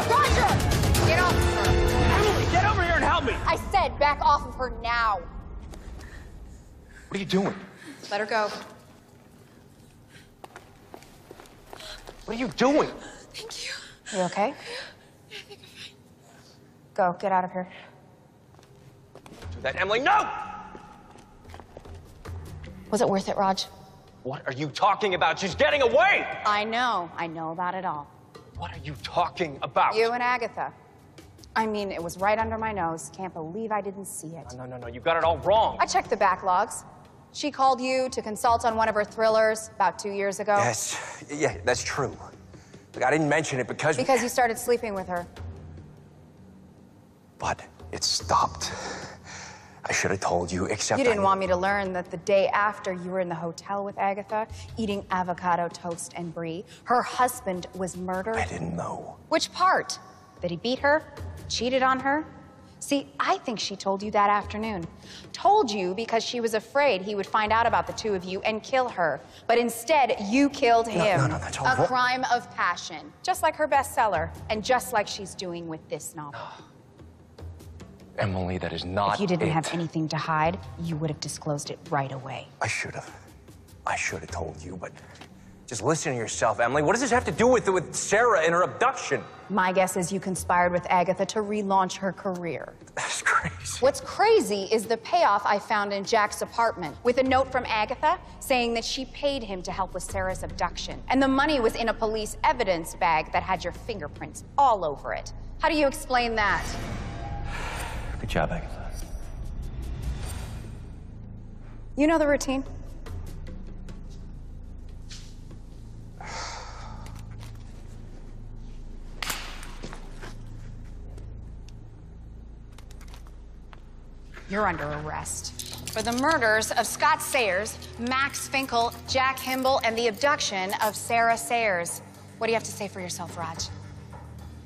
Roger! Get off of her. Emily, get over here and help me! I said back off of her now. What are you doing? Let her go. What are you doing? Thank you. You okay? Yeah, I think I'm fine. Go, get out of here. Do that, Emily, no! Was it worth it, Raj? What are you talking about? She's getting away! I know about it all. What are you talking about? You and Agatha. I mean, it was right under my nose. Can't believe I didn't see it. No, you got it all wrong. I checked the backlogs. She called you to consult on one of her thrillers about 2 years ago. Yes, yeah, that's true. Look, I didn't mention it because... Because you started sleeping with her. But it stopped. I should have told you, except You didn't want me to learn that the day after you were in the hotel with Agatha, eating avocado toast and brie, her husband was murdered. I didn't know. Which part? That he beat her? Cheated on her? See, I think she told you that afternoon. Told you because she was afraid he would find out about the two of you and kill her. But instead, you killed him. No, that's all A wrong. crime of passion. Just like her bestseller, and just like she's doing with this novel. Emily, that is not If you didn't it. have anything to hide, you would have disclosed it right away. I should have told you, but just listen to yourself, Emily. What does this have to do with Sarah and her abduction? My guess is you conspired with Agatha to relaunch her career. That's crazy. What's crazy is the payoff I found in Jack's apartment with a note from Agatha saying that she paid him to help with Sarah's abduction. And the money was in a police evidence bag that had your fingerprints all over it. How do you explain that? Good job, Agatha. You know the routine. You're under arrest for the murders of Scott Sayers, Max Finkel, Jack Himble, and the abduction of Sarah Sayers. What do you have to say for yourself, Raj?